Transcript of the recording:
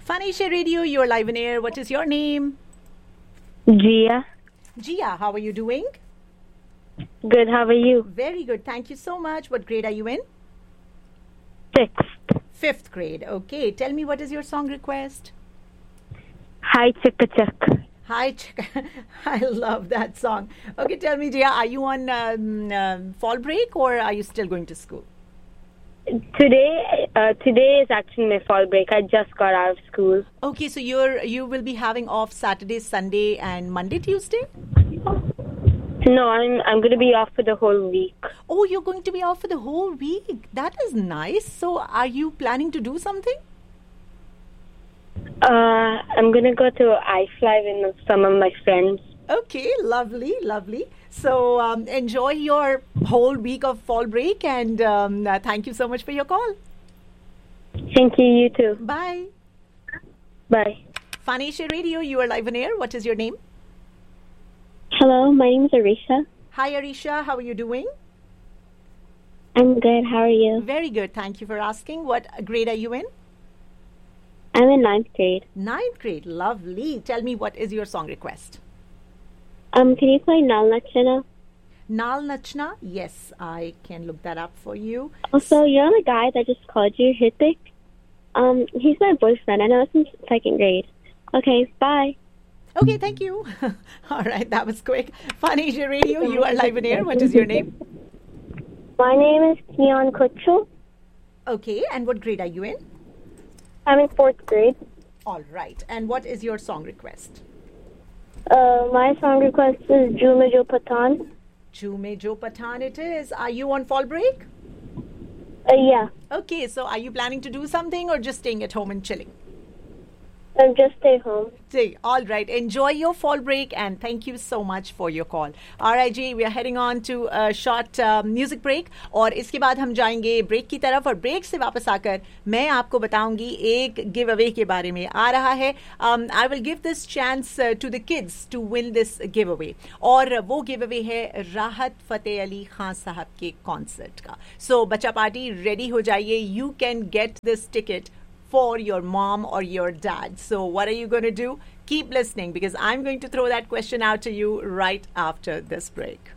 Fanisha Radio, you're live in air. What is your name? Gia. Gia, how are you doing? Good, how are you? Very good. Thank you so much. What grade are you in? Sixth. Fifth grade. Okay. Tell me, what is your song request? Hi, Chicka Chuck. Hi, Chicka. I love that song. Okay, tell me, Gia, are you on fall break or are you still going to school? Today is actually my fall break. I just got out of school. Okay, so you will be having off Saturday, Sunday, and Monday, Tuesday? No, I'm going to be off for the whole week. Oh, you're going to be off for the whole week. That is nice. So, are you planning to do something? I'm going to go to iFly with some of my friends. Okay, lovely, lovely. So, enjoy your whole week of fall break, and thank you so much for your call. Thank you, you too. Bye. Bye. Fanisha Radio, you are live on air. What is your name? Hello, my name is Arisha. Hi, Arisha. How are you doing? I'm good. How are you? Very good. Thank you for asking. What grade are you in? I'm in ninth grade. Ninth grade. Lovely. Tell me, what is your song request? Can you play Nal Nachna? Nal Nachna? Yes, I can look that up for you. Also, you know the guy that just called you, Hithik? He's my boyfriend. I know it's in second grade. Okay, bye. Okay, thank you. All right, that was quick. Fanisha Radio, you are live in air. What is your name? My name is Keon Kutchul. Okay, and what grade are you in? I'm in fourth grade. All right, and what is your song request? My song request is Jume Jo Patan. Jume Jo Patan it is. Are you on fall break? Yeah. Okay, so are you planning to do something or just staying at home and chilling? Just stay home. All right. Enjoy your fall break and thank you so much for your call. RIG, we are heading on to a short music break और इसके बाद हम जाएंगे break की तरफ और break से वापस आकर मैं आपको बताऊंगी एक गिव अवे के बारे में आ रहा है. I will give this chance to the kids to win this giveaway और वो giveaway है राहत फतेह अली खान साहब के कॉन्सर्ट का. So बच्चा पार्टी रेडी हो जाइए. You can get this ticket for your mom or your dad. So what are you going to do? Keep listening because I'm going to throw that question out to you right after this break.